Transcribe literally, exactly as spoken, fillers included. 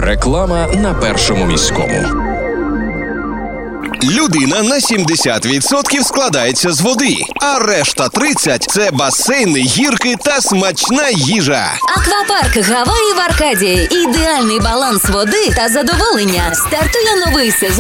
Реклама на Першому міському. Людина на сімдесят відсотків складається з води, а решта тридцять – це басейни, гірки та смачна їжа. Аквапарк Гаваї в Аркадії. Ідеальний баланс води та задоволення. Стартує новий сезон.